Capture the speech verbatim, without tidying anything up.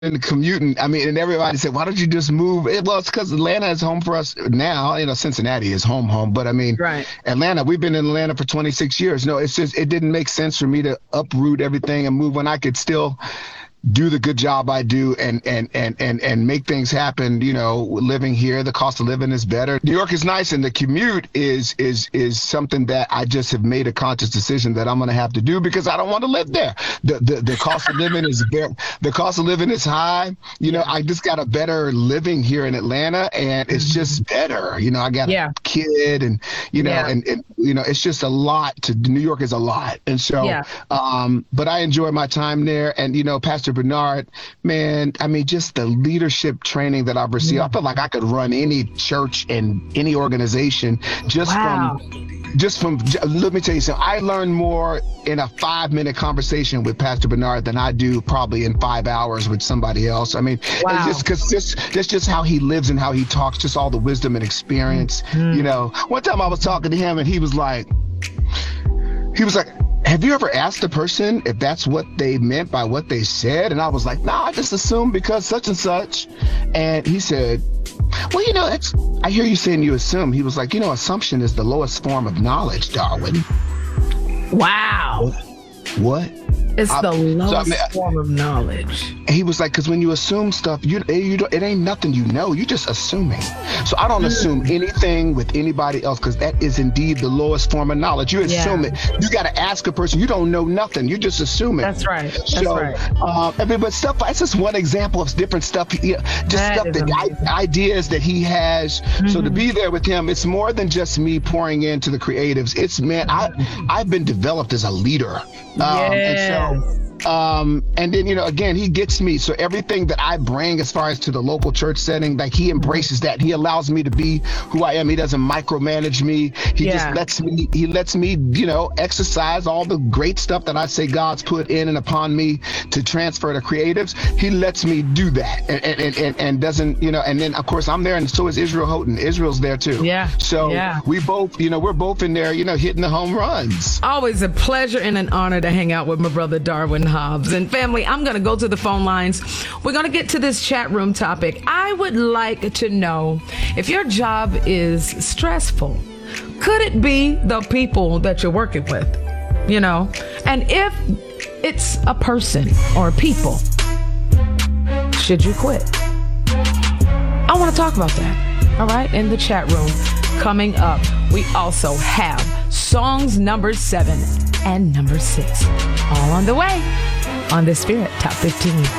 and commuting. I mean, and everybody said, "Why don't you just move?" It, well, it's because Atlanta is home for us now. You know, Cincinnati is home, home. But I mean, right. Atlanta. We've been in Atlanta for twenty-six years. No, it's just it didn't make sense for me to uproot everything and move when I could still do the good job I do and, and, and, and, and make things happen. You know, living here, the cost of living is better. New York is nice, and the commute is is is something that I just have made a conscious decision that I'm going to have to do because I don't want to live there. The the, the cost of living is very, the cost of living is high. You know, I just got a better living here in Atlanta, and it's just better. You know, I got yeah. a kid, and you know, yeah. and, and you know, it's just a lot. To New York is a lot, and so, yeah. um, but I enjoy my time there, and you know, Pastor Bernard, man, I mean, just the leadership training that I've received, yeah. I feel like I could run any church and any organization just wow. from, just from, let me tell you something. I learned more in a five minute conversation with Pastor Bernard than I do probably in five hours with somebody else. I mean, wow. it's just because this, that's just how he lives and how he talks, just all the wisdom and experience. Mm-hmm. You know, one time I was talking to him and he was like, he was like, have you ever asked a person if that's what they meant by what they said? And I was like, nah, I just assumed because such and such. And he said, well, you know, that's, I hear you saying you assume. He was like, you know, assumption is the lowest form of knowledge, Darwin. Wow. What? It's I, the lowest so, I mean, form of knowledge. He was like, because when you assume stuff, you, you don't, it ain't nothing you know. You're just assuming. So I don't assume anything with anybody else because that is indeed the lowest form of knowledge. You assume yeah. it. You got to ask a person. You don't know nothing. You just assume it. That's right. That's so, right. Uh, I mean, but stuff, that's just one example of different stuff. You know, just that stuff, that I, ideas that he has. Mm-hmm. So to be there with him, it's more than just me pouring into the creatives. It's, man, I, I've been developed as a leader. Um, yes. And so, Um, and then, you know, again, he gets me. So everything that I bring as far as to the local church setting, like he embraces that. He allows me to be who I am. He doesn't micromanage me. He yeah. just lets me, he lets me, you know, exercise all the great stuff that I say God's put in and upon me to transfer to creatives. He lets me do that and, and, and, and doesn't, you know, and then of course I'm there and so is Israel Houghton. Israel's there too. Yeah. So yeah. we both, you know, we're both in there, you know, hitting the home runs. Always a pleasure and an honor to hang out with my brother, Darwin Hobbs. And family, I'm going to go to the phone lines. We're going to get to this chat room topic. I would like to know if your job is stressful, could it be the people that you're working with? You know, and if it's a person or people, should you quit? I want to talk about that. All right. In the chat room coming up, we also have songs number seven and number six all on the way on the Spirit Top fifteen.